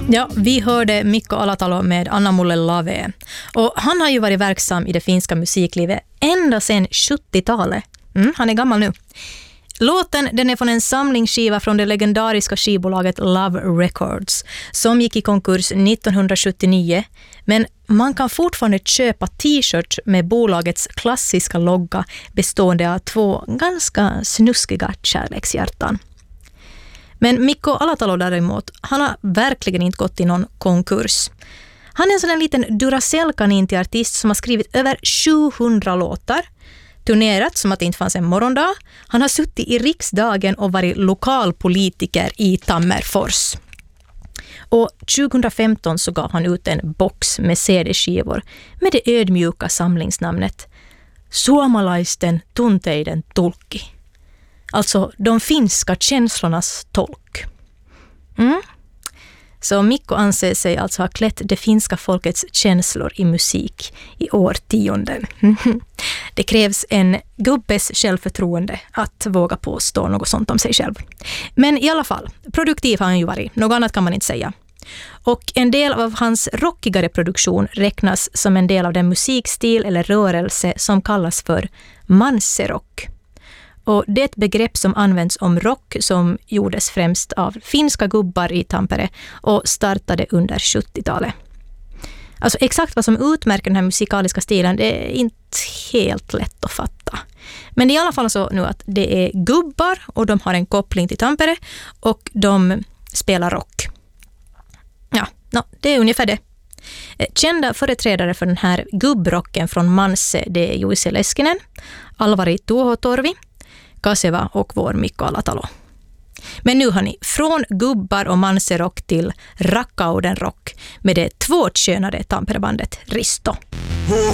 Ja, vi hörde Mikko Alatalo med Anna Mulle Lave. Och han har ju varit verksam i det finska musiklivet ända sedan 70-talet. Han är gammal nu. Låten den är från en samlingsskiva från det legendariska skivbolaget Love Records som gick i konkurs 1979. Men man kan fortfarande köpa t-shirts med bolagets klassiska logga bestående av 2 ganska snuskiga kärlekshjärtan. Men Mikko Alatalo däremot, han har verkligen inte gått i någon konkurs. Han är en sån där liten Duracell-kanin till artist som har skrivit över 700 låtar, turnerat som att det inte fanns en morgondag. Han har suttit i riksdagen och varit lokalpolitiker i Tammerfors. Och 2015 så gav han ut en box med CD-skivor med det ödmjuka samlingsnamnet Suomalaisten tunteiden tulkki. Alltså de finska känslornas tolk. Så Mikko anser sig alltså ha klätt det finska folkets känslor i musik i årtionden. Det krävs en gubbes självförtroende att våga påstå något sånt om sig själv. Men i alla fall, produktiv har han ju varit. Något annat kan man inte säga. Och en del av hans rockigare produktion räknas som en del av den musikstil eller rörelse som kallas för manserock. Och det är ett begrepp som används om rock som gjordes främst av finska gubbar i Tampere och startade under 70-talet. Alltså exakt vad som utmärker den här musikaliska stilen, det är inte helt lätt att fatta. Men det är i alla fall så nu att det är gubbar och de har en koppling till Tampere och de spelar rock. Ja, det är ungefär det. Kända företrädare för den här gubbrocken från Manse, det är Juise Leskinen, Alvari Tuohotorvi, Kaseva och vår Mikko Alatalo. Men nu har ni från gubbar och manserock till rakkaudenrock med det tvåkönade Tamperebandet Risto.